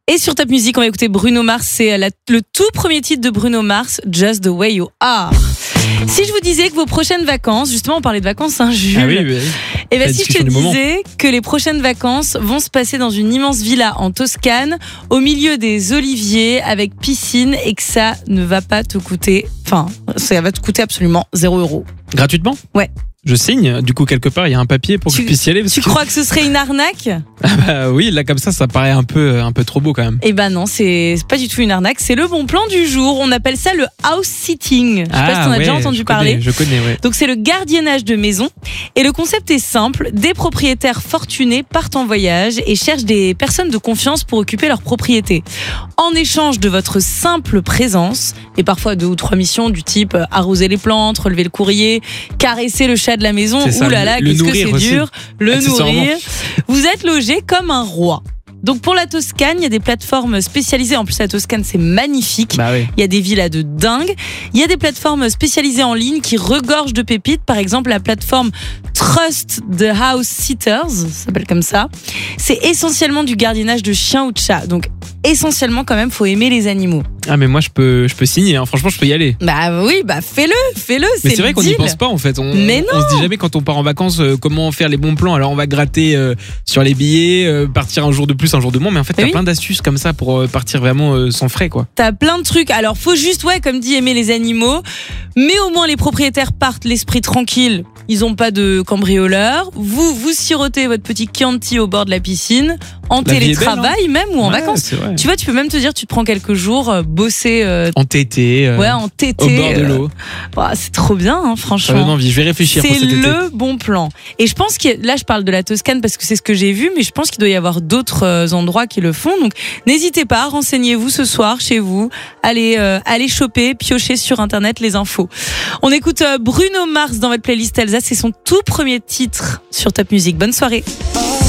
Et sur Top Music, on va écouter Bruno Mars. C'est le tout premier titre de Bruno Mars, Just the Way You Are. Si je vous disais que vos prochaines vacances, justement on parlait de vacances, hein, Jules. Ah oui. Et bien si je te disais que les prochaines vacances vont se passer dans une immense villa en Toscane, au milieu des oliviers, avec piscine, et que ça ne va pas te coûter, ça va te coûter absolument 0€. Gratuitement ? Ouais. Je signe, du coup quelque part il y a un papier pour que je puisse y aller. Tu crois que ce serait une arnaque ? Ah bah oui, là comme ça paraît un peu trop beau quand même. Eh ben non, c'est pas du tout une arnaque, c'est le bon plan du jour. On appelle ça le house sitting. Je sais pas si t'en as déjà entendu parler. Je connais, ouais. Donc c'est le gardiennage de maison. Et le concept est simple, des propriétaires fortunés partent en voyage et cherchent des personnes de confiance pour occuper leur propriété. En échange de votre simple présence, et parfois 2 ou 3 missions du type arroser les plantes, relever le courrier, caresser le chat de la maison, oulala, qu'est-ce que c'est dur, le nourrir. Vous êtes logé comme un roi. Donc pour la Toscane, il y a des plateformes spécialisées. En plus, la Toscane, c'est magnifique. Bah oui. Il y a des villas de dingue. Il y a des plateformes spécialisées en ligne qui regorgent de pépites. Par exemple, la plateforme Trust the House Sitters, ça s'appelle comme ça. C'est essentiellement du gardiennage de chiens ou de chats. Donc essentiellement, quand même, faut aimer les animaux. Ah mais moi je peux signer, hein. Franchement je peux y aller. Bah oui, fais-le. Mais c'est vrai qu'on n'y pense pas en fait. Mais non. On se dit jamais quand on part en vacances comment faire les bons plans. Alors on va gratter sur les billets, partir un jour de plus, un jour de moins. Mais en fait t'as plein d'astuces comme ça pour partir vraiment sans frais quoi. T'as plein de trucs. Alors faut juste comme dit, aimer les animaux. Mais au moins les propriétaires partent l'esprit tranquille. Ils ont pas de cambrioleurs. Vous sirotez votre petit Chianti au bord de la piscine, en télétravail même ou en vacances. Tu vois, tu peux même te dire, tu te prends quelques jours, bosser en TT. En TT. Au bord de l'eau. C'est trop bien, hein, franchement. Ça donne envie. Je vais réfléchir pour cet été. C'est le bon plan. Et je pense que là, je parle de la Toscane parce que c'est ce que j'ai vu, mais je pense qu'il doit y avoir d'autres endroits qui le font. Donc, n'hésitez pas, renseignez-vous ce soir chez vous. Allez choper, piocher sur Internet les infos. On écoute Bruno Mars dans votre playlist Elsa. C'est son tout premier titre sur Top Music. Bonne soirée.